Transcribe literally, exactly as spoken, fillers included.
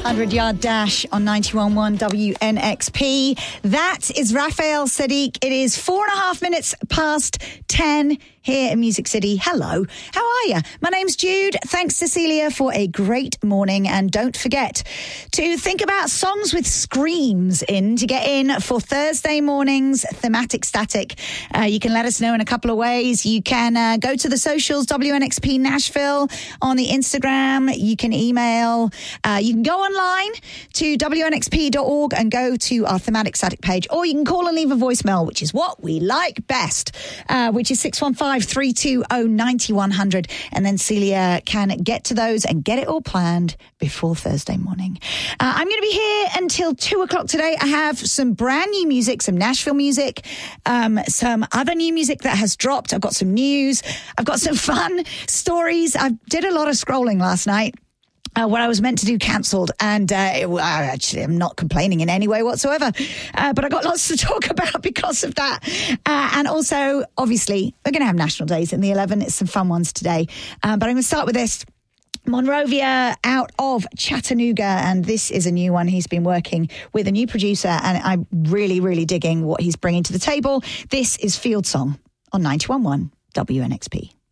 hundred-yard dash on ninety-one point one W N X P. That is Raphael Saadiq. It is four and a half minutes past ten here in Music City. Hello, how are you? My name's Jude. Thanks, Cecilia, for a great morning. And don't forget to think about songs with screams in to get in for Thursday morning's Thematic Static. Uh, you can let us know in a couple of ways. You can uh, go to the socials, W N X P Nashville on the Instagram. You can email. Uh, you can go online to W N X P dot org and go to our Thematic Static page, or you can call and leave a voicemail, which is what we like best, uh, which is six one five, three two zero, nine one zero zero. And then Celia can get to those and get it all planned before Thursday morning. Uh, I'm going to be here until two o'clock today. I have some brand new music, some Nashville music, um, some other new music that has dropped. I've got some news. I've got some fun stories. I did a lot of scrolling last night. Uh, what I was meant to do cancelled, and uh, it, uh, actually I'm not complaining in any way whatsoever, uh, but I got lots to talk about because of that. Uh, and also, obviously, we're going to have National Days in the eleven. It's some fun ones today. Um, but I'm going to start with this. Monrovia out of Chattanooga, and this is a new one. He's been working with a new producer, and I'm really, really digging what he's bringing to the table. This is Field Song on ninety-one point one W N X P.